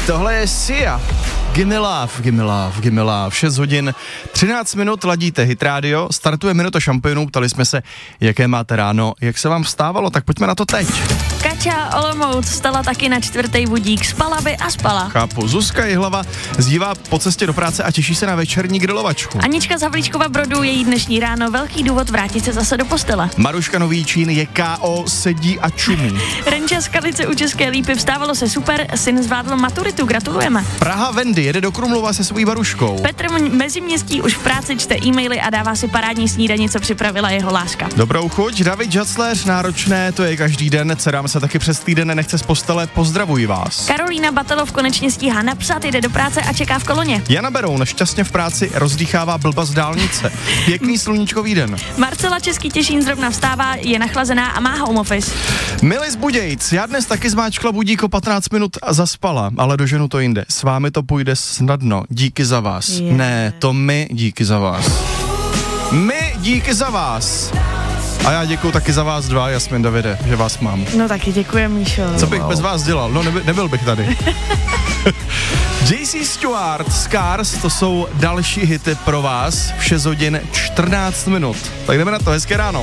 Tohle je Sia. Gimme love, gimme love, gimme love. 6 hodin, 13 minut, ladíte Hit Radio, startuje Minuta šampionů, ptali jsme se, jaké máte ráno, jak se vám vstávalo, tak pojďme na to teď. Kača Olomouc vstala taky na 4. budík, spala by a spala. Chápu, Zuzka Jihlava zdívá po cestě do práce a těší se na večerní grilovačku. Anička z Havlíčkova Brodu, její dnešní ráno velký důvod vrátit se zase do postele. Maruška Novíčín je KO, sedí a čumí. Renča z Kalice u České Lípy, vstávalo se super, syn zvládl maturitu, gratulujeme. Praha Wendy jede do Krumlova se svojí Baruškou. Petr Meziměstský už v práci čte e-maily a dává si parádní snídani, co připravila jeho láska. Dobrou chuť, David Žacléř, náročné, to je každý den, dcerám se taky přes týden nechce z postele, pozdravuji vás. Karolína Batelov konečně stíhá napsat, jde do práce a čeká v koloně. Jana Beroun šťastně v práci rozdýchává blba z dálnice. Pěkný sluníčkový den. Marcela Český Těšín zrovna vstává, je nachlazená a má home office. Milis Budějc, já dnes taky zmáčkla budík o 15 minut a zaspala, ale doženu to jinde. S vámi to půjde snadno, díky za vás. Yeah. Ne, to my díky za vás. My díky za vás. A já děkuju taky za vás dva, Jasmin, Davide, že vás mám. No taky děkujem, Míšo. Co bych bez vás dělal? No nebyl bych tady. JC Stewart, Scars, to jsou další hity pro vás v 6 hodin 14 minut. Tak jdeme na to, hezké ráno.